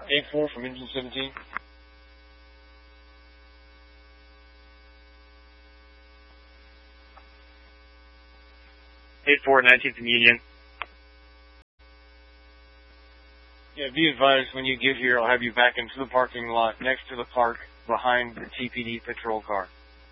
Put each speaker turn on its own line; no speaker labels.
8-4 from engine 17.
8-4, 19th and Union.
Yeah, be advised when you get here, I'll have you back into the parking lot next to the park behind the TPD patrol car.